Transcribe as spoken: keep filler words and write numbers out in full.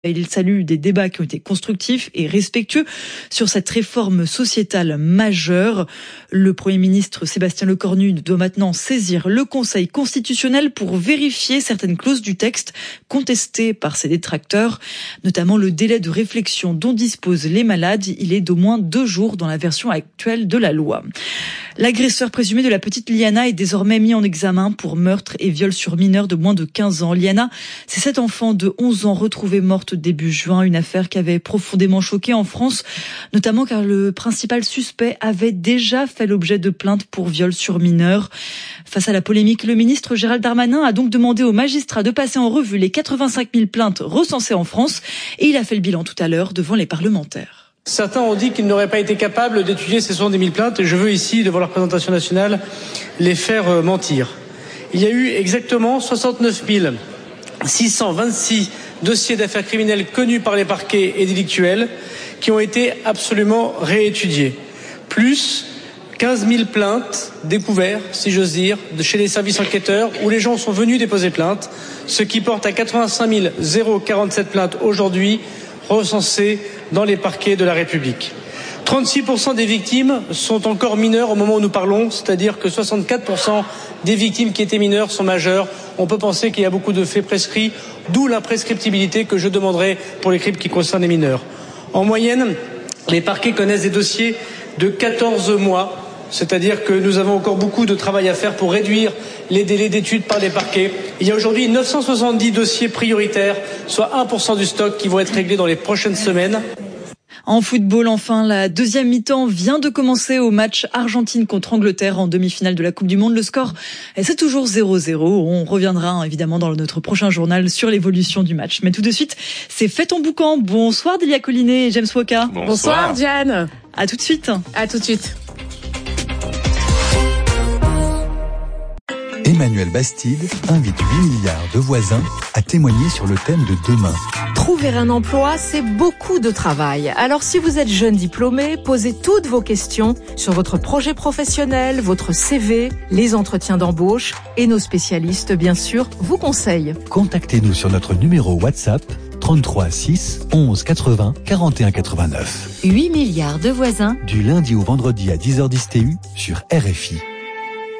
Il salue des débats qui ont été constructifs et respectueux sur cette réforme sociétale majeure. Le Premier ministre Sébastien Lecornu doit maintenant saisir le Conseil constitutionnel pour vérifier certaines clauses du texte contestées par ses détracteurs, notamment le délai de réflexion dont disposent les malades. Il est d'au moins deux jours dans la version actuelle de la loi. L'agresseur présumé de la petite Liana est désormais mis en examen pour meurtre et viol sur mineur de moins de quinze ans. Liana, c'est cette enfant de onze ans retrouvée morte début juin, une affaire qui avait profondément choqué en France, notamment car le principal suspect avait déjà fait l'objet de plaintes pour viol sur mineur. Face à la polémique, le ministre Gérald Darmanin a donc demandé aux magistrats de passer en revue les quatre-vingt-cinq mille plaintes recensées en France et il a fait le bilan tout à l'heure devant les parlementaires. Certains ont dit qu'ils n'auraient pas été capables d'étudier ces soixante-dix mille plaintes et je veux ici, devant la représentation nationale, les faire mentir. Il y a eu exactement soixante-neuf mille six cent vingt-six dossiers d'affaires criminelles connus par les parquets et délictuels qui ont été absolument réétudiés. Plus quinze mille plaintes découvertes, si j'ose dire, de chez les services enquêteurs où les gens sont venus déposer plainte, ce qui porte à quatre-vingt-cinq mille quarante-sept plaintes aujourd'hui recensées dans les parquets de la République. trente-six pour cent des victimes sont encore mineures au moment où nous parlons, c'est-à-dire que soixante-quatre pour cent des victimes qui étaient mineures sont majeures. On peut penser qu'il y a beaucoup de faits prescrits, d'où l'imprescriptibilité que je demanderai pour les crimes qui concernent les mineurs. En moyenne, les parquets connaissent des dossiers de quatorze mois, c'est-à-dire que nous avons encore beaucoup de travail à faire pour réduire les délais d'études par les parquets. Il y a aujourd'hui neuf cent soixante-dix dossiers prioritaires, soit un pour cent du stock qui vont être réglés dans les prochaines semaines. En football, enfin, la deuxième mi-temps vient de commencer au match Argentine contre Angleterre en demi-finale de la Coupe du Monde. Le score, c'est toujours zéro zéro. On reviendra évidemment dans notre prochain journal sur l'évolution du match. Mais tout de suite, c'est Fête en boucan. Bonsoir Delia Collinet et James Woka. Bonsoir, Bonsoir Diane. À tout de suite. À tout de suite. Emmanuel Bastide invite huit milliards de voisins à témoigner sur le thème de demain. Trouver un emploi, c'est beaucoup de travail. Alors si vous êtes jeune diplômé, posez toutes vos questions sur votre projet professionnel, votre C V, les entretiens d'embauche et nos spécialistes, bien sûr, vous conseillent. Contactez-nous sur notre numéro WhatsApp trente-trois six onze quatre-vingts quarante et un quatre-vingt-neuf. huit milliards de voisins. Du lundi au vendredi à dix heures dix T U sur R F I.